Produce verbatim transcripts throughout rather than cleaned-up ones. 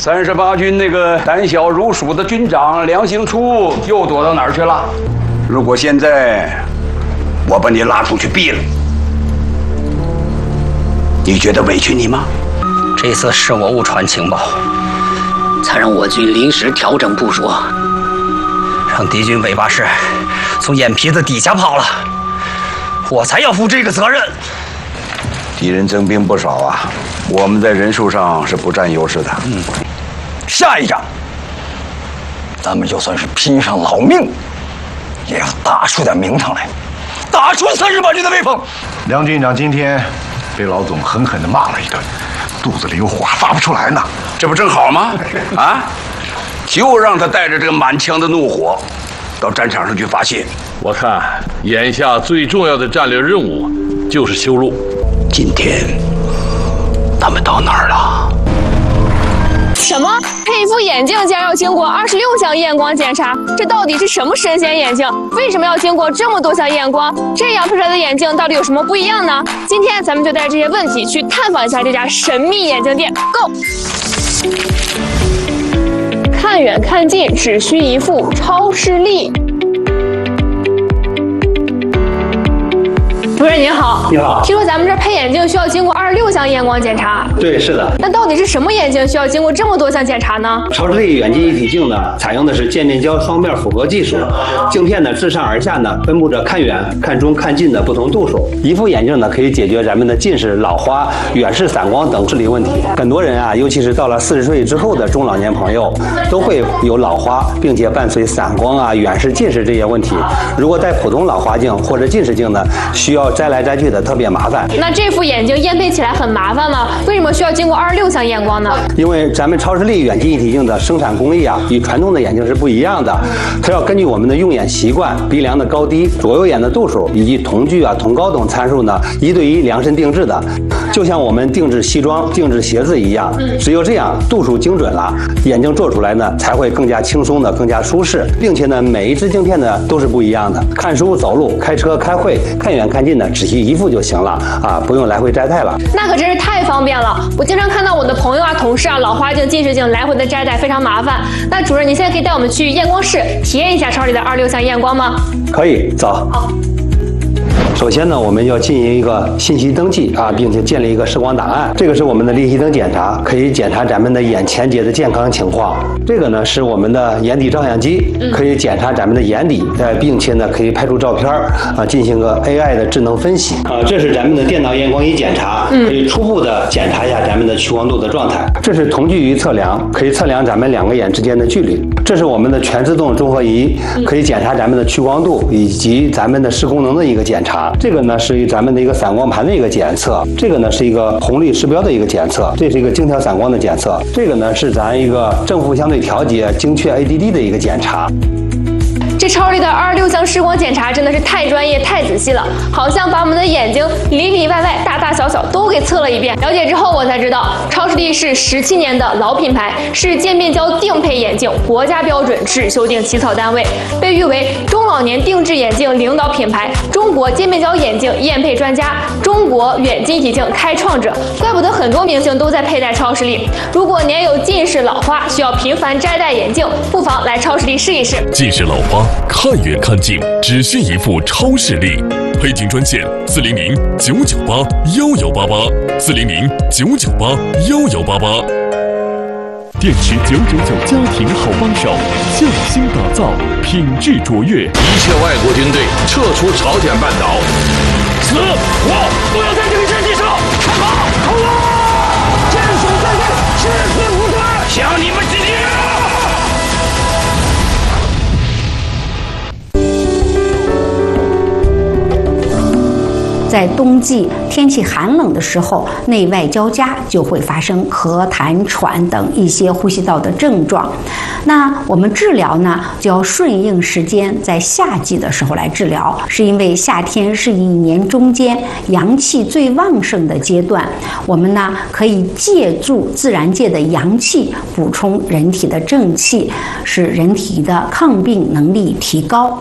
三十八军那个胆小如鼠的军长梁兴初又躲到哪儿去了？如果现在我把你拉出去毙了，你觉得委屈你吗？ 这次是我误传情报， 才让我军临时调整部署， 让敌军尾巴师从眼皮子底下跑了，我才要负这个责任。 敌人增兵不少啊，我们在人数上是不占优势的。嗯， 下一仗，咱们就算是拼上老命，也要打出点名堂来，打出三十八军的威风。 梁军长今天被老总狠狠地骂了一顿，肚子里有火发不出来呢。 这不正好吗？啊，就让他带着这个满腔的怒火，到战场上去发泄。 我看眼下最重要的战略任务就是修路。 今天他们到哪儿了？ 什么？配一副眼镜竟然要经过二十六项验光检查？这到底是什么神仙眼镜？为什么要经过这么多项验光？这样配出来的眼镜到底有什么不一样呢？今天咱们就带着这些问题去探访一下这家神秘眼镜店。Go！ 看远看近，只需一副超视力。主任您好， 你好。 听说咱们这儿配眼镜需要经过二十六项验光检查。 对，是的。 那到底是什么眼镜需要经过这么多项检查呢？ 超视力远近一体镜呢，采用的是渐变焦双面复合技术，镜片呢自上而下呢分布着看远、看中、看近的不同度数。一副眼镜呢可以解决咱们的近视、老花、远视、散光等视力问题。很多人啊，尤其是到了四十岁之后的中老年朋友，都会有老花，并且伴随散光啊、远视、近视这些问题。如果戴普通老花镜或者近视镜呢，需要摘来摘去的特别麻烦。 那这副眼镜验配起来很麻烦吗？为什么需要经过二十六项验光呢？ 因为咱们超视力远近一体镜的生产工艺啊，与传统的眼镜是不一样的。它要根据我们的用眼习惯、鼻梁的高低、左右眼的度数以及瞳距啊、瞳高等参数呢，一对一量身定制的。就像我们定制西装、定制鞋子一样，只有这样度数精准了，眼镜做出来呢才会更加轻松的、更加舒适，并且呢每一只镜片呢都是不一样的。看书、走路、开车、开会，看远看近呢，只需一副就行了啊，不用来回摘戴了。 那可真是太方便了！我经常看到我的朋友啊、同事啊，老花镜、近视镜来回的摘戴，非常麻烦。那主任，你现在可以带我们去验光室体验一下超视力的二十六项验光吗？ 可以，走。好。首先呢，我们要进行一个信息登记啊，并且建立一个视光档案。这个是我们的立体灯检查，可以检查咱们的眼前节的健康情况。这个呢是我们的眼底照相机，可以检查咱们的眼底，呃，并且呢可以拍出照片啊，进行个 A I 的智能分析啊。这是咱们的电脑验光仪检查，可以初步的检查一下咱们的屈光度的状态。这是瞳距仪测量，可以测量咱们两个眼之间的距离。这是我们的全自动综合仪，可以检查咱们的屈光度以及咱们的视功能的一个检查。这个呢是咱们的一个散光盘的一个检测，这个呢是一个红绿视标的一个检测，这是一个精调散光的检测，这个呢是咱一个正负相对调节精确 A D D 的一个检查。 这超视力的二十六项视光检查真的是太专业、太仔细了，好像把我们的眼睛里里外外、大大小小都给测了一遍。了解之后，我才知道超视力是十七年的老品牌，是渐变焦定配眼镜国家标准制修订起草单位，被誉为中老年定制眼镜领导品牌、中国渐变焦眼镜验配专家、中国远近一体镜开创者。怪不得很多明星都在佩戴超视力。如果您有近视、老花，需要频繁摘戴眼镜，不妨来超视力试一试。 近视、老花。看远看近，只需一副超视力。配镜专线：四零零九九八幺幺八八，四零零九九八幺幺八八。电池九九九家庭好帮手，匠心打造，品质卓越。 一切外国军队撤出朝鲜半岛，死活都要在这个阵地上开跑！好啊！坚守在内，誓死无悔，向你们致敬！ 在冬季天气寒冷的时候，内外交加就会发生咳痰喘等一些呼吸道的症状。那我们治疗呢，就要顺应时间，在夏季的时候来治疗，是因为夏天是一年中间阳气最旺盛的阶段，我们呢可以借助自然界的阳气补充人体的正气，使人体的抗病能力提高。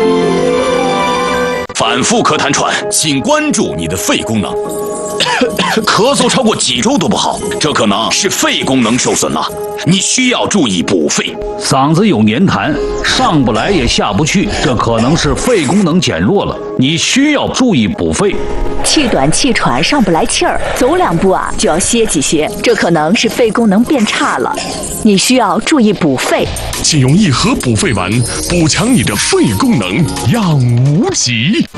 反复咳痰喘，请关注你的肺功能。 咳嗽超过几周都不好，这可能是肺功能受损了，你需要注意补肺。 嗓子有黏痰，上不来也下不去，这可能是肺功能减弱了，你需要注意补肺。 气短气喘，上不来气儿，走两步啊就要歇几歇，这可能是肺功能变差了，你需要注意补肺。 请用一盒补肺丸补强你的肺功能，让无极。